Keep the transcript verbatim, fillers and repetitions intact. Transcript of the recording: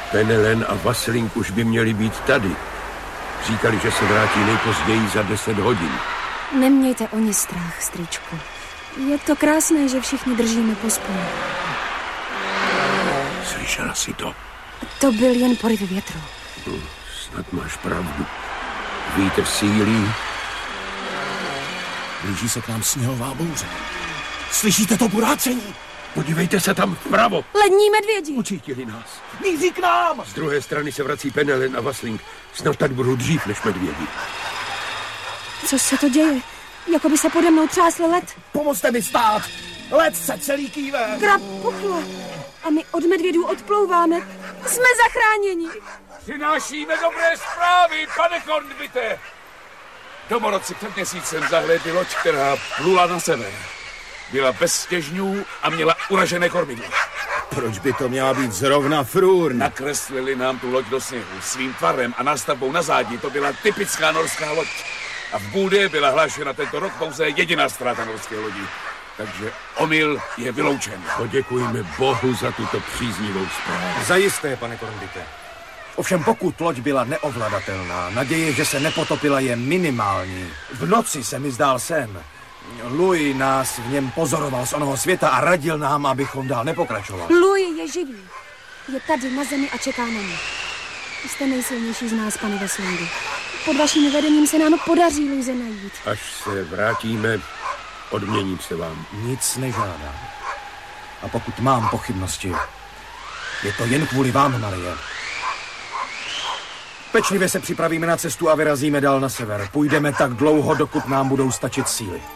Penelen a Vaslink už by měli být tady. Říkali, že se vrátí nejpozději za deset hodin. Nemějte o ně strach, strýčku. Je to krásné, že všichni držíme pospolu. Slyšela jsi to? To byl jen poryv větru. Hm, snad máš pravdu. Vítr sílí. Blíží se k nám sněhová bouře. Slyšíte to burácení? Podívejte se tam vpravo. Lední medvědi. Učítili nás. Míří k nám. Z druhé strany se vrací Penelen a Vaslink. Snad tak budou dřív než medvědi. Co se to děje? Jako by se pode mnou třásl led. Pomozte mi stát. Led se celý kýve. Krapuchlo. A my od medvědů odplouváme. Jsme zachráněni. Přinášíme dobré zprávy, pane Kornbite. Domorodci před měsícem zahlédli loď, která plula na sever. Byla bez stěžňů a měla uražené kormidlo. Proč by to měla být zrovna Frůrn? Nakreslili nám tu loď do sněhu. Svým tvarem a nástavbou na zádi to byla typická norská loď. A v Búdě byla hlášena tento rok pouze jediná ztráta norské lodi. Takže omyl je vyloučen. Poděkujme Bohu za tuto příznivou zprávu. Zajisté, pane Kornbite. Ovšem pokud loď byla neovladatelná, naděje, že se nepotopila, je minimální. V noci se mi zdál sen. Louis nás v něm pozoroval z onoho světa a radil nám, abychom dál nepokračovali. Louis je živý. Je tady na zemi a čeká na mě. Jste nejsilnější z nás, pane Vaslingu. Pod vaším vedením se nám podaří Luise najít. Až se vrátíme, odměním se vám. Nic nežádám. A pokud mám pochybnosti, je to jen kvůli vám, Marie. Pečlivě se připravíme na cestu a vyrazíme dál na sever. Půjdeme tak dlouho, dokud nám budou stačit síly.